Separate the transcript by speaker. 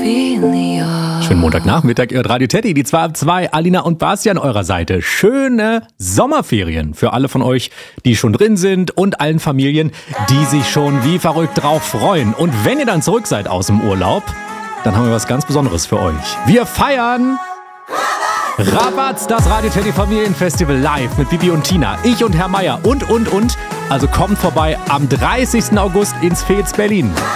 Speaker 1: Schönen Montagnachmittag, ihr hört Radio Teddy, die 2 ab 2, Alina und Basti an eurer Seite. Schöne Sommerferien für alle von euch, die schon drin sind und allen Familien, die sich schon wie verrückt drauf freuen. Und wenn ihr dann zurück seid aus dem Urlaub, dann haben wir was ganz Besonderes für euch. Wir feiern Rabatz, das Radio Teddy Familienfestival live mit Bibi und Tina, ich und Herr Meier und. Also kommt vorbei am 30. August ins Fez Berlin.